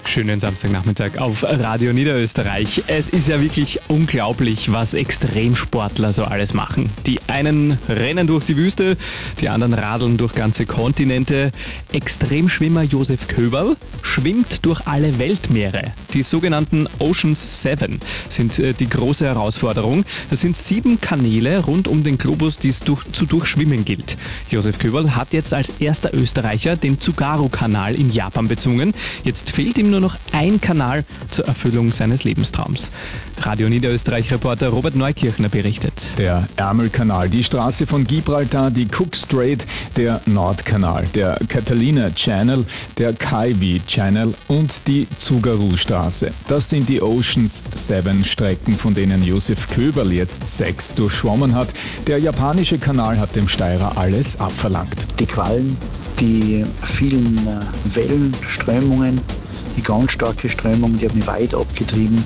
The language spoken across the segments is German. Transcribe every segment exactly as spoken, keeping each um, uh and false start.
Schönen Samstagnachmittag auf Radio Niederösterreich. Es ist ja wirklich unglaublich, was Extremsportler so alles machen. Die einen rennen durch die Wüste, die anderen radeln durch ganze Kontinente. Extremschwimmer Josef Köberl schwimmt durch alle Weltmeere. Die sogenannten Oceans Seven sind die große Herausforderung. Das sind sieben Kanäle rund um den Globus, die es durch, zu durchschwimmen gilt. Josef Köberl hat jetzt als erster Österreicher den Tsugaru-Kanal in Japan bezwungen. Jetzt fehlt ihm nur noch ein Kanal zur Erfüllung seines Lebenstraums. Radio Niederösterreich-Reporter Robert Neukirchner berichtet. Der Ärmelkanal, die Straße von Gibraltar, die Cook Strait, der Nordkanal, der Catalina Channel, der Kaiwi Channel und die Tsugaru-Straße. Das sind die Oceans Seven Strecken, von denen Josef Köberl jetzt sechs durchschwommen hat. Der japanische Kanal hat dem Steirer alles abverlangt. Die Quallen, die vielen Wellen, Strömungen, die ganz starke Strömung, die hat mich weit abgetrieben.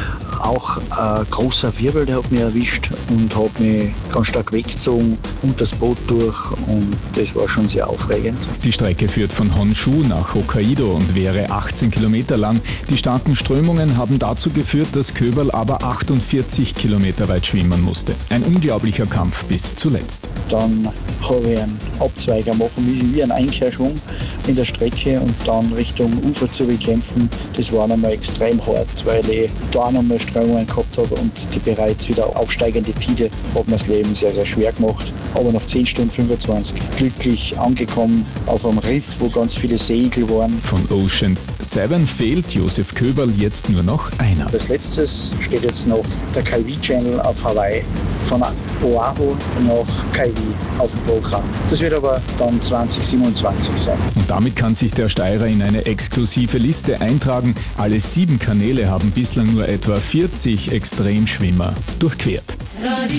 Auch ein großer Wirbel, der hat mich erwischt und hat mich ganz stark weggezogen und das Boot durch, und das war schon sehr aufregend. Die Strecke führt von Honshu nach Hokkaido und wäre achtzehn Kilometer lang. Die starken Strömungen haben dazu geführt, dass Köberl aber achtundvierzig Kilometer weit schwimmen musste. Ein unglaublicher Kampf bis zuletzt. Dann habe ich einen Abzweiger machen, wie einen Einkehrschwung in der Strecke und dann Richtung Ufer zu bekämpfen. Das war nochmal extrem hart, weil ich da nochmal Strömungen gehabt habe und die bereits wieder aufsteigende Tide hat mir das Leben sehr, sehr schwer gemacht. Aber nach zehn Stunden fünfundzwanzig glücklich angekommen auf einem Riff, wo ganz viele Segel waren. Von Oceans Seven fehlt Josef Köberl jetzt nur noch einer. Als letztes steht jetzt noch der Kaiwi Channel auf Hawaii, von Oahu nach Kaiwi auf dem Programm. Das wird aber dann zwanzig siebenundzwanzig sein. Und damit kann sich der Steirer in eine exklusive Liste eintragen. Alle sieben Kanäle haben bislang nur etwa vierzig Extremschwimmer durchquert. Radio